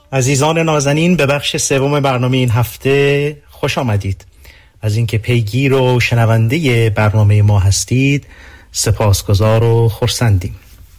عزیزان نازنین، به بخش سوم برنامه این هفته خوش آمدید. از اینکه پیگیر و شنونده برنامه ما هستید سپاسگزار و خرسندیم.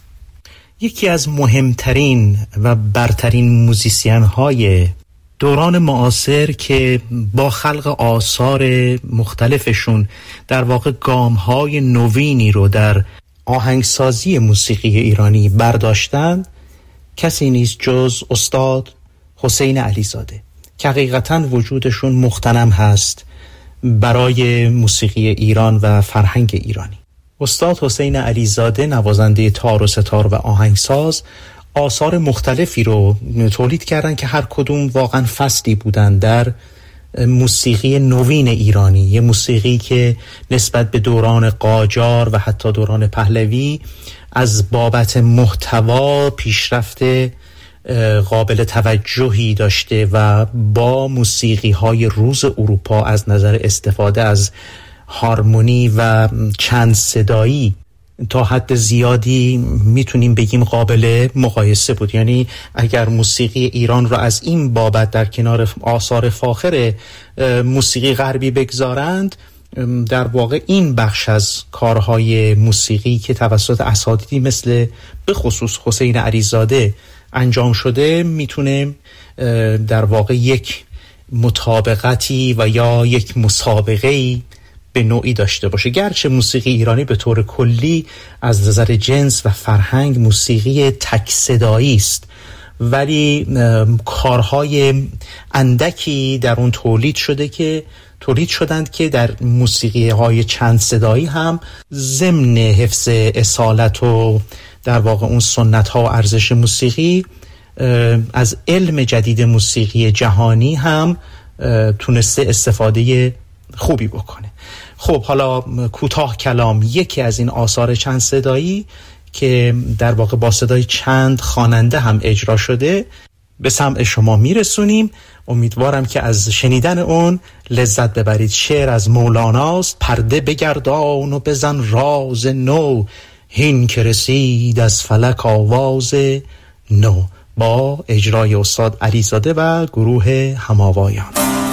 یکی از مهمترین و برترین موزیسین های دوران معاصر که با خلق آثار مختلفشون در واقع گام های نوینی رو در آهنگسازی موسیقی ایرانی برداشتند، کسی نیست جز استاد حسین علیزاده که حقیقتاً وجودشون مغتنم هست برای موسیقی ایران و فرهنگ ایرانی. استاد حسین علیزاده نوازنده تار و ستار و آهنگساز آثار مختلفی رو تولید کردن که هر کدوم واقعاً فصلی بودن در موسیقی نوین ایرانی، یه موسیقی که نسبت به دوران قاجار و حتی دوران پهلوی از بابت محتوا پیشرفت قابل توجهی داشته و با موسیقی های روز اروپا از نظر استفاده از هارمونی و چند صدایی تا حد زیادی میتونیم بگیم قابل مقایسه بود. یعنی اگر موسیقی ایران را از این بابت در کنار آثار فاخر موسیقی غربی بگذارند، در واقع این بخش از کارهای موسیقی که توسط اساتیدی مثل به خصوص حسین علیزاده انجام شده میتونه در واقع یک مطابقتی و یا یک مسابقه‌ای به نوعی داشته باشه. گرچه موسیقی ایرانی به طور کلی از نظر جنس و فرهنگ موسیقی تک صدایی است، ولی کارهای اندکی در اون تولید شدند که در موسیقی های چند صدایی هم ضمن حفظ اصالت و در واقع اون سنت ها و ارزش موسیقی از علم جدید موسیقی جهانی هم تونسته استفاده خوبی بکنه. خب حالا کوتاه کلام یکی از این آثار چند صدایی که در واقع با صدای چند خواننده هم اجرا شده به سمع شما میرسونیم. امیدوارم که از شنیدن اون لذت ببرید. شعر از مولاناست: پرده بگردان و بزن راز نو، هین که رسید از فلک آواز نو، با اجرای استاد علیزاده و گروه هماوایان.